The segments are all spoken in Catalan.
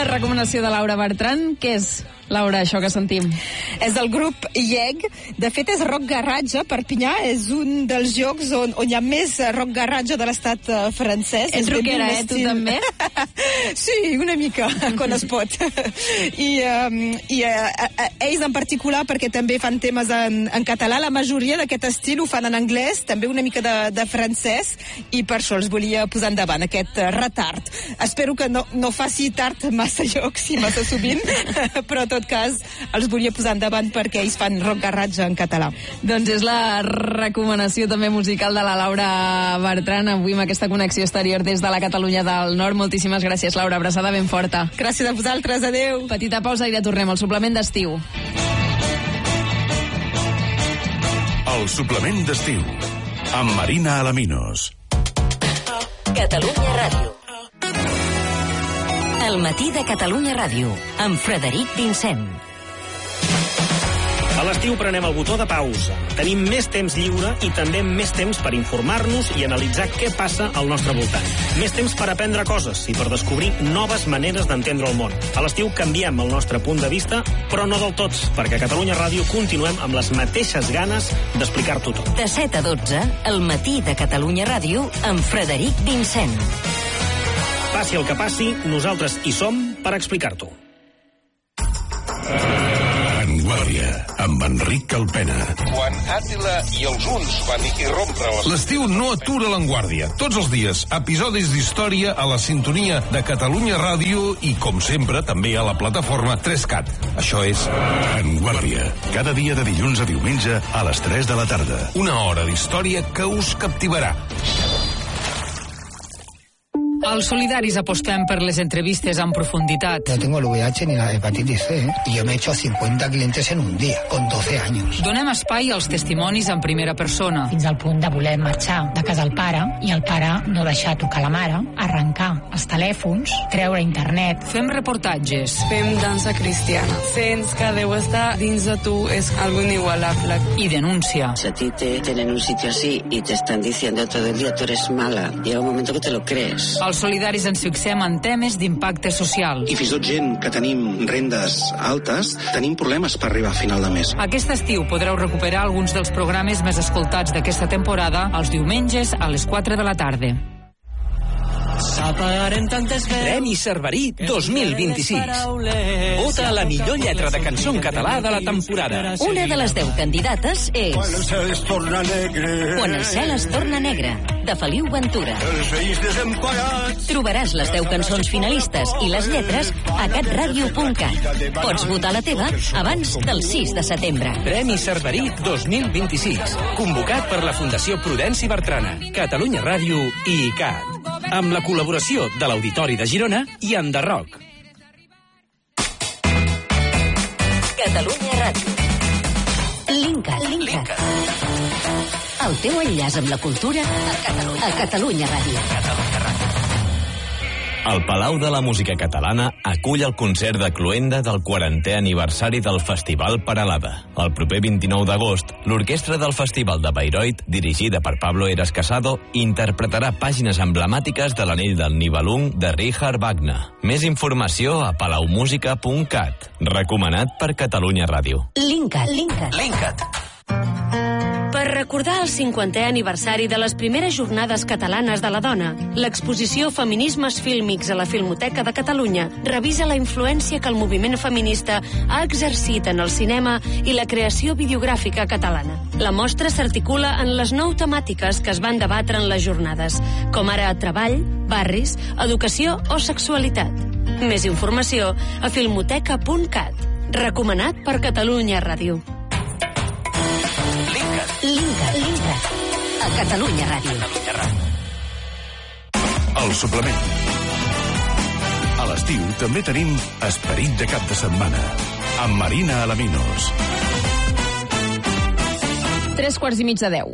Una recomanació de Laura Bertran. Què és, Laura, això que sentim? És del grup YEG. De fet, és rock garratge. Perpinyà és un dels llocs on hi ha més rock garratge de l'estat francès. Ets rockera, tu també? Sí, una mica, quan es pot. I ells en particular, perquè també fan temes en català, la majoria d'aquest estil ho fan en anglès, també una mica de francès, i per això els volia posar endavant aquest retard. Espero que no faci tard massa llocs i massa sovint, però en tot cas els volia posar endavant perquè ells fan rock garratge en català. Doncs és la recomanació també musical de la Laura Bertran, avui amb aquesta connexió exterior des de la Catalunya del Nord. Moltíssimes gràcies, Laura, abraçada ben forta. Gràcies a vosaltres, adeu. Petita pausa i ja tornem al suplement d'estiu. El suplement d'estiu amb Marina Alaminos. Catalunya Ràdio. El matí de Catalunya Ràdio, amb Frederic Vincent. A l'estiu prenem el botó de pausa. Tenim més temps lliure i també més temps per informar-nos i analitzar què passa al nostre voltant. Més temps per aprendre coses i per descobrir noves maneres d'entendre el món. A l'estiu canviem el nostre punt de vista, però no del tot, perquè a Catalunya Ràdio continuem amb les mateixes ganes d'explicar-t'ho tot. De 7 a 12, el matí de Catalunya Ràdio, amb Frederic Vincent. Passi el que passi, nosaltres hi som per explicar-t'ho. Vanguardia, amb Enric Calpena. Quan Àtila i els huns van irrompre l'estiu no atura l'Enguàrdia. Tots els dies, episodis d'història a la sintonia de Catalunya Ràdio i, com sempre, també a la plataforma 3CAT. Això és Vanguardia, cada dia de dilluns a diumenge a les 3 de la tarda. Una hora d'història que us captivarà. Els solidaris apostem per les entrevistes en profunditat. No tengo el VIH ni la hepatitis C, y yo me he hecho 50 clientes en un día, con 12 años. Donem espai als testimonis en primera persona. Fins al punt de voler marxar de casa el pare, i el pare no deixar tocar la mare, arrencar els telèfons, treure internet. Fem reportatges. Fem dansa cristiana. Sents que Déu està dins de tu, és algo inigualable. I denúncia. Si a ti te tienen en un sitio así y te están diciendo todo el día tú eres mala, llega un momento que te lo crees. Els solidaris ens fixem en temes d'impacte social. I fins i tot gent que tenim rendes altes, tenim problemes per arribar a final de mes. Aquest estiu podreu recuperar alguns dels programes més escoltats d'aquesta temporada els diumenges a les 4 de la tarda. Premi Cerverí 2026. Vota a la millor lletra de cançó en català de la temporada. Una de les 10 candidates és Quan el cel es torna negre, Quan el cel es torna negre, de Feliu Ventura. Trobaràs les 10 cançons finalistes i les lletres a catradio.cat. Pots votar la teva abans del 6 de setembre. Premi Cerverí 2026. Convocat per la Fundació Prudenci Bertrana, Catalunya Ràdio i ICAT. Amb la col·laboració de l'Auditori de Girona i Enderroc. Catalunya Ràdio. Linkat. El teu enllaç amb la cultura a Catalunya Ràdio. El Palau de la Música Catalana acull el concert de cloenda del 40è aniversari del Festival Peralada. El proper 29 d'agost, l'orquestra del Festival de Bayreuth, dirigida per Pablo Eras Casado, interpretarà pàgines emblemàtiques de l'Anell del Nibelung de Richard Wagner. Més informació a palaumusica.cat. Recomanat per Catalunya Ràdio. Linkat. Per recordar el 50è aniversari de les primeres jornades catalanes de la dona, l'exposició Feminismes Fílmics a la Filmoteca de Catalunya revisa la influència que el moviment feminista ha exercit en el cinema i la creació videogràfica catalana. La mostra s'articula en les 9 temàtiques que es van debatre en les jornades, com ara treball, barris, educació o sexualitat. Més informació a filmoteca.cat. Recomanat per Catalunya Ràdio. Linkat. A Catalunya Ràdio. El suplement. A l'estiu també tenim Esperit de cap de setmana amb Marina Alaminos. 9:45.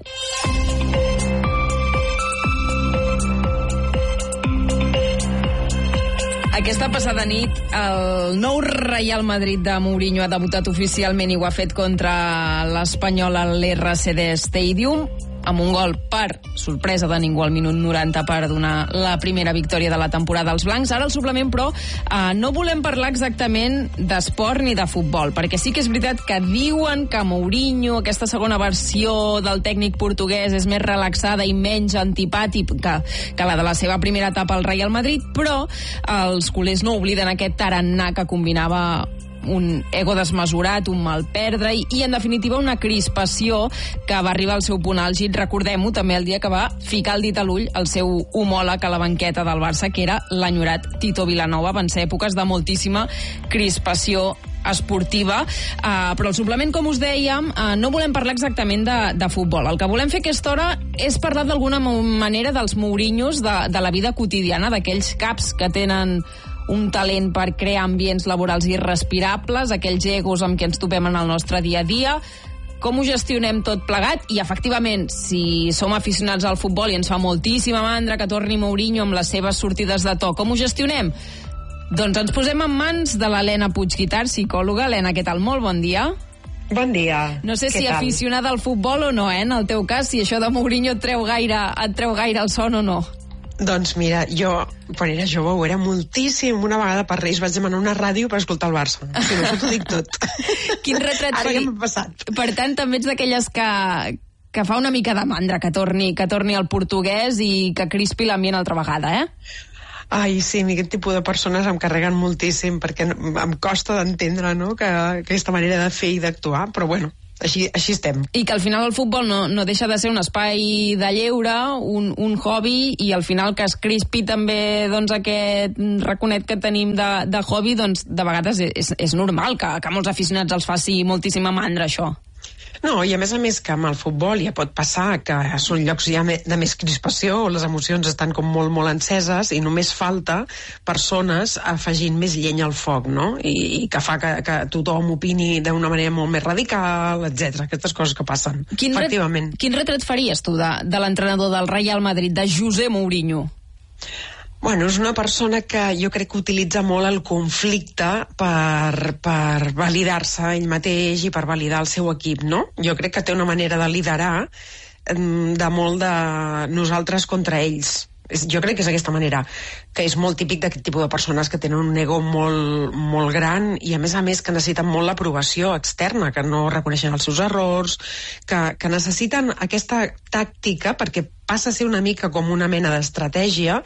Aquesta passada nit, el nou Real Madrid de Mourinho ha debutat oficialment i ho ha fet contra l'Espanyol a l'RCD Stadium. amb un gol per sorpresa de ningú al minut 90 per donar la primera victòria de la temporada als blancs. Ara al suplement, però, no volem parlar exactament d'esport ni de futbol, perquè sí que és veritat que diuen que Mourinho, aquesta segona versió del tècnic portuguès, és més relaxada i menys antipàtic que la de la seva primera etapa al Real Madrid, però els culers no obliden aquest tarannà que combinava un ego desmesurat, un mal perdre i en definitiva una crispació que va arribar al seu punt àlgid, recordem-ho, també el dia que va ficar el dit a l'ull al seu homòleg a la banqueta del Barça, que era l'enyorat Tito Vilanova. Van ser èpoques de moltíssima crispació esportiva, però al suplement, com us dèiem, no volem parlar exactament de futbol. El que volem fer aquesta hora és parlar d'alguna manera dels Mourinhos de la vida quotidiana, d'aquells caps que tenen un talent per crear ambients laborals irrespirables, aquells egos amb què ens topem en el nostre dia a dia. Com ho gestionem tot plegat? I, efectivament, si som aficionats al futbol i ens fa moltíssima mandra que torni Mourinho amb les seves sortides de to, com ho gestionem? Doncs ens posem en mans de l'Helena Puigguitart, psicòloga. Helena, què tal? Molt bon dia. Bon dia. No sé si aficionada al futbol o no, en el teu cas, si això de Mourinho et treu gaire el son o no. Doncs mira, jo, quan era jove, ho era moltíssim. Una vegada per Reis vaig demanar una ràdio per escoltar el Barça. Si no, t'ho dic tot. Quin retrat Ara ja m'ha passat. Per tant, també ets d'aquelles que fa una mica de mandra que torni el portuguès i que crispi l'ambient altra vegada, Ai, sí, aquest tipus de persones em carreguen moltíssim perquè em costa d'entendre, no?, que aquesta manera de fer i d'actuar, però bueno, així estem. I que al final el futbol no deixa de ser un espai de lleure, un hobby, i al final que es crispi també doncs, aquest raconet que tenim de hobby, doncs de vegades és normal que molts aficionats els faci moltíssima mandra, això. No, i a més que amb el futbol ja pot passar que són llocs ja de més crispació, les emocions estan com molt, molt enceses i només falta persones afegint més llenya al foc, no? I que fa que tothom opini d'una manera molt més radical, etc. Aquestes coses que passen, efectivament. Quin retrat faries tu de l'entrenador del Real Madrid, de José Mourinho? Bueno, és una persona que jo crec que utilitza molt el conflicte per validar-se ell mateix i per validar el seu equip, no? Jo crec que té una manera de liderar de molt de nosaltres contra ells. Jo crec que és aquesta manera, que és molt típic d'aquest tipus de persones que tenen un ego molt, molt gran i a més que necessiten molt l'aprovació externa, que no reconeixen els seus errors, que necessiten aquesta tàctica perquè passa a ser una mica com una mena d'estratègia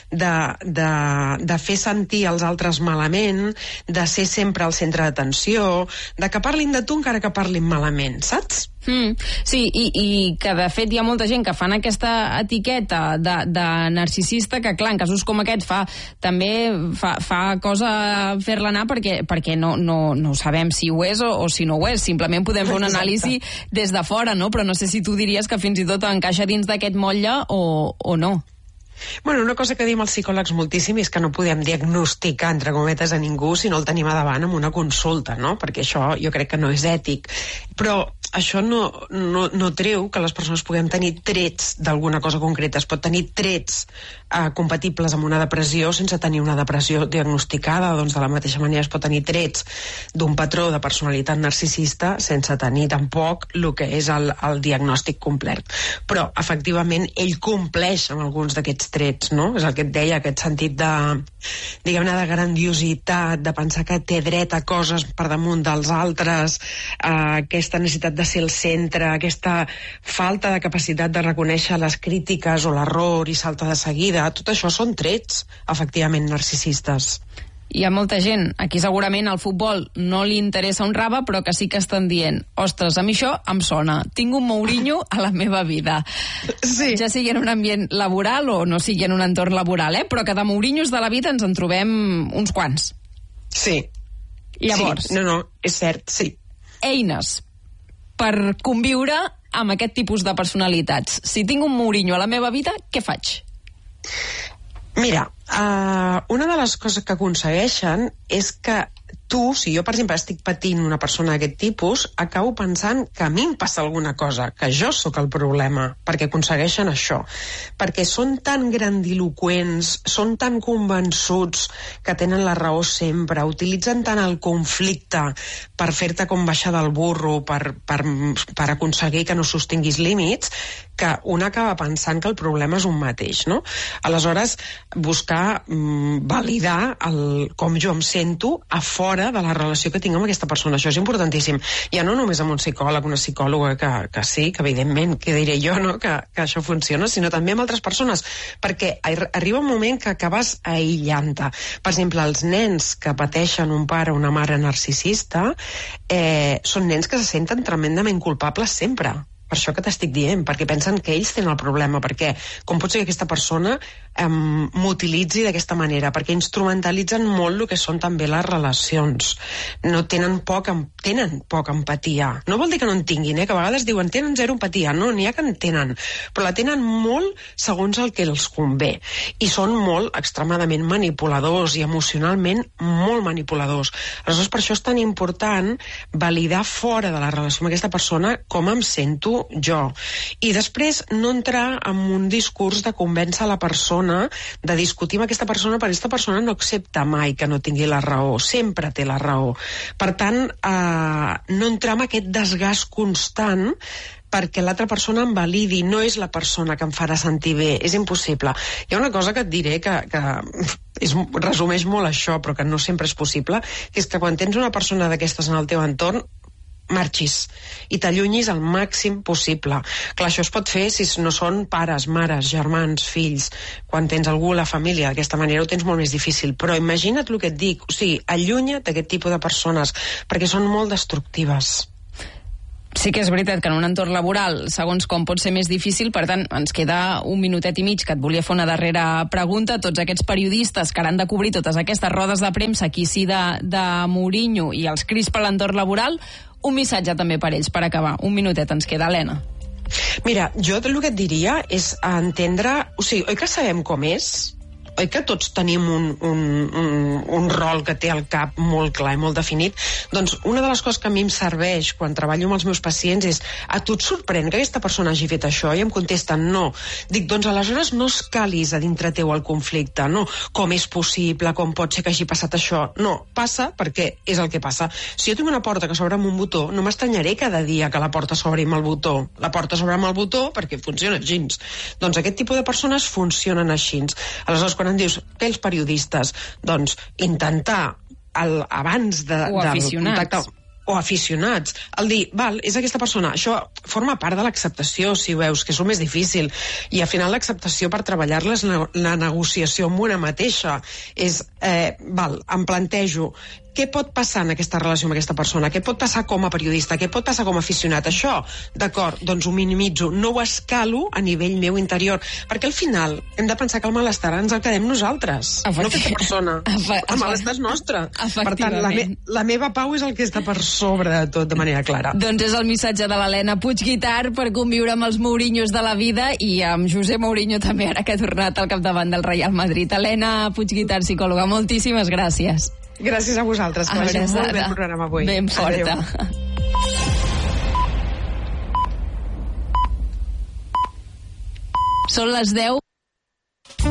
de fer sentir els altres malament, de ser sempre al centre d'atenció, de que parlin de tu encara que parlin malament, saps? Sí, i que de fet hi ha molta gent que fan aquesta etiqueta de narcisista que, clar, en casos com aquest també fa cosa fer-la anar perquè no sabem si ho és o si no ho és. Simplement podem fer una anàlisi des de fora, no? Però no sé si tu diries que fins i tot encaixa dins d'aquest motlle o no. Bueno, una cosa que diem els psicòlegs moltíssim és que no podem diagnosticar, entre cometes, a ningú si no el tenim a davant amb una consulta, no? Perquè això jo crec que no és ètic. Però això no treu que les persones puguem tenir trets d'alguna cosa concreta. Es pot tenir trets compatibles amb una depressió sense tenir una depressió diagnosticada. Doncs de la mateixa manera es pot tenir trets d'un patró de personalitat narcisista sense tenir tampoc el que és el diagnòstic complet. Però, efectivament, ell compleix amb alguns d'aquests trets, no? És el que et deia, aquest sentit de, diguem-ne, de grandiositat, de pensar que té dret a coses per damunt dels altres, aquesta necessitat de ser el centre, aquesta falta de capacitat de reconèixer les crítiques o l'error i salta de seguida. Tot això són trets, efectivament, narcisistes. Hi ha molta gent a qui segurament el futbol no li interessa un rave, però que sí que estan dient: ostres, a mi això em sona, tinc un Mourinho a la meva vida. Sí. Ja sigui en un ambient laboral o no sigui en un entorn laboral, però que de Mourinhos de la vida ens en trobem uns quants. Sí. Llavors... Sí. No, és cert, sí. Eines per conviure amb aquest tipus de personalitats. Si tinc un Mourinho a la meva vida, què faig? Mira, una de les coses que aconsegueixen és que si jo, per exemple, estic patint una persona d'aquest tipus, acabo pensant que a mi em passa alguna cosa, que jo sóc el problema, perquè aconsegueixen això. Perquè són tan grandiloquents, són tan convençuts que tenen la raó sempre, utilitzen tant el conflicte per fer-te com baixar del burro, per aconseguir que no sostinguis límits, que un acaba pensant que el problema és un mateix, no? Aleshores, buscar validar com jo em sento a fora de la relació que tinc amb aquesta persona. Això és importantíssim. Ja no només amb un psicòleg, una psicòloga, que sí, que evidentment, que diré jo, no?, que això funciona, sinó també amb altres persones, perquè arriba un moment que acabes aïllant-te. Per exemple, els nens que pateixen un pare o una mare narcisista són nens que se senten tremendament culpables sempre. Per això que t'estic dient, perquè pensen que ells tenen el problema, perquè com pot ser que aquesta persona m'utilitzi d'aquesta manera, perquè instrumentalitzen molt el que són també les relacions. No tenen poca empatia. No vol dir que no en tinguin, que a vegades diuen tenen zero empatia. No, n'hi ha que en tenen, però la tenen molt segons el que els convé. I són molt extremadament manipuladors i emocionalment molt manipuladors. Aleshores, per això és tan important validar fora de la relació amb aquesta persona com em sento jo. I després no entrar en un discurs de convèncer la persona, de discutir amb aquesta persona, perquè aquesta persona no accepta mai que no tingui la raó, sempre té la raó. Per tant, no entrar en aquest desgast constant perquè l'altra persona em validi, no és la persona que em farà sentir bé, és impossible. Hi ha una cosa que et diré que resumeix molt això, però que no sempre és possible, que és que quan tens una persona d'aquestes en el teu entorn, marxis i t'allunyis al màxim possible. Clar, això es pot fer si no són pares, mares, germans, fills. Quan tens algú a la família d'aquesta manera ho tens molt més difícil, però imagina't el que et dic, o sigui, allunya't d'aquest tipus de persones, perquè són molt destructives. Sí que és veritat que en un entorn laboral, segons com, pot ser més difícil, per tant, ens queda un minutet i mig, que et volia fer una darrera pregunta. Tots aquests periodistes que han de cobrir totes aquestes rodes de premsa, aquí sí de Mourinho, i els crispa l'entorn laboral, un missatge també per ells, per acabar. Un minutet ens queda, Helena. Mira, jo el que et diria és entendre... O sigui, oi que sabem com és? Oi que tots tenim un rol que té al cap molt clar i molt definit? Doncs una de les coses que a mi em serveix quan treballo amb els meus pacients és: a tu et sorprèn que aquesta persona hagi fet això? I em contesten no. Dic, doncs aleshores no escalis a dintre teu el conflicte, no? Com és possible, com pot ser que hagi passat això? No, passa perquè és el que passa. Si jo tinc una porta que s'obre amb un botó, no m'estranyaré cada dia que la porta s'obri amb el botó. La porta s'obre amb el botó perquè funciona així. Doncs aquest tipus de persones funcionen així. Aleshores, quan em dius que els periodistes, doncs intentar abans del contacte, o aficionats, el dir, val, és aquesta persona, això forma part de l'acceptació, si veus, que és el més difícil, i al final l'acceptació per treballar-la és la negociació amb una mateixa, és, val, em plantejo què pot passar en aquesta relació amb aquesta persona, què pot passar com a periodista, què pot passar com a aficionat, això, d'acord, doncs ho minimitzo, no ho escalo a nivell meu interior, perquè al final hem de pensar que el malestar ens el quedem nosaltres, no aquesta persona, el malestar és nostre, per tant la meva pau és el que està per sobre de tot, de manera clara. Doncs és el missatge de l'Helena Puigguitart per conviure amb els Mourinhos de la vida i amb José Mourinho també, ara que ha tornat al capdavant del Real Madrid. Helena Puigguitart, psicòloga, moltíssimes gràcies. Gràcies a vosaltres, que vagi molt bé el programa avui. Ben forta. Són les 10.